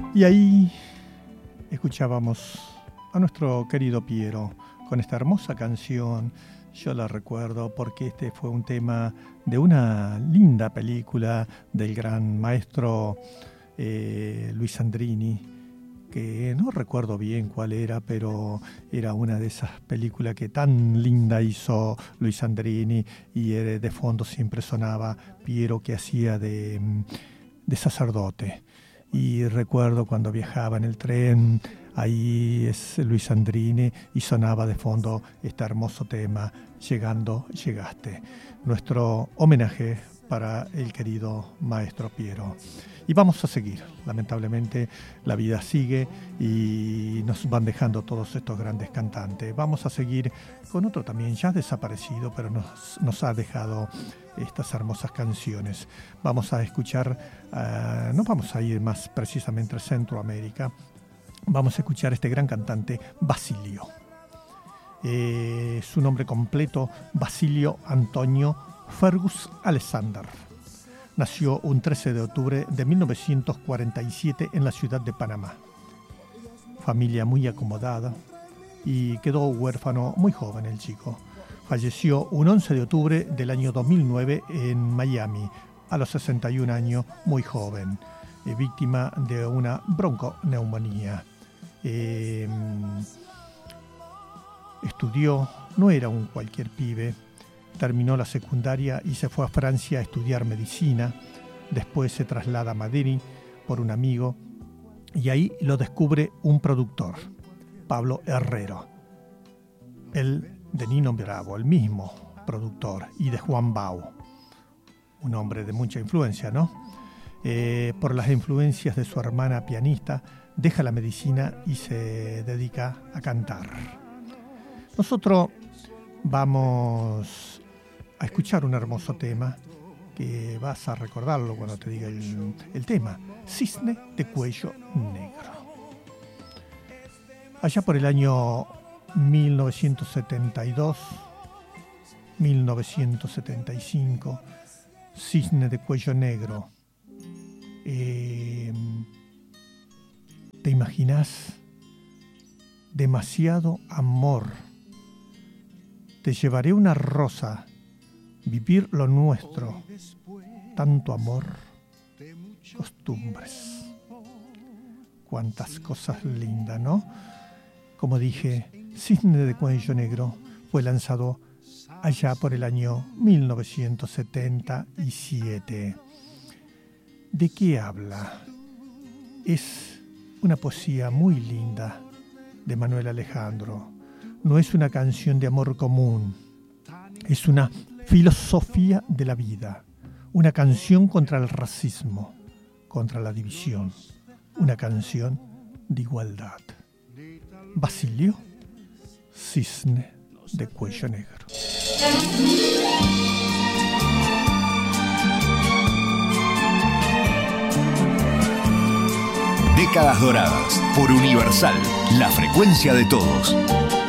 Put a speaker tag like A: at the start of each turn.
A: Y ahí escuchábamos a nuestro querido Piero con esta hermosa canción. Yo la recuerdo porque este fue un tema de una linda película del gran maestro Luis Sandrini, que no recuerdo bien cuál era, pero era una de esas películas que tan linda hizo Luis Sandrini, y de fondo siempre sonaba Piero, que hacía de sacerdote. Y recuerdo cuando viajaba en el tren, ahí es Luis Sandrini y sonaba de fondo este hermoso tema, Llegando, llegaste. Nuestro homenaje para el querido maestro Piero. Y vamos a seguir. Lamentablemente la vida sigue y nos van dejando todos estos grandes cantantes. Vamos a seguir con otro también ya desaparecido, pero nos ha dejado estas hermosas canciones. Vamos a escuchar, no vamos a ir más precisamente a Centroamérica, vamos a escuchar a este gran cantante Basilio. Su nombre completo, Basilio Antonio Fergus Alexander. Nació un 13 de octubre de 1947 en la ciudad de Panamá. Familia muy acomodada, y quedó huérfano muy joven el chico. Falleció un 11 de octubre del año 2009 en Miami, a los 61 años, muy joven, víctima de una bronconeumonía. Estudió, no era un cualquier pibe, terminó la secundaria y se fue a Francia a estudiar medicina. Después se traslada a Madrid por un amigo y ahí lo descubre un productor, Pablo Herrero, el de Nino Bravo, el mismo productor, y de Juan Bau, un hombre de mucha influencia, ¿no? Por las influencias de su hermana pianista, deja la medicina y se dedica a cantar. Nosotros vamos a escuchar un hermoso tema que vas a recordarlo cuando te diga el tema, Cisne de Cuello Negro. Allá por el año 1972, 1975, Cisne de Cuello Negro. ¿Te imaginas? Demasiado amor. Te llevaré una rosa, vivir lo nuestro, tanto amor, costumbres. Cuántas cosas lindas, ¿no? Como dije, Cisne de Cuello Negro fue lanzado allá por el año 1977. ¿De qué habla? Es una poesía muy linda de Manuel Alejandro. No es una canción de amor común, es una filosofía de la vida, una canción contra el racismo, contra la división, una canción de igualdad. Basilio, Cisne de Cuello Negro.
B: Décadas Doradas, por Universal, la frecuencia de todos.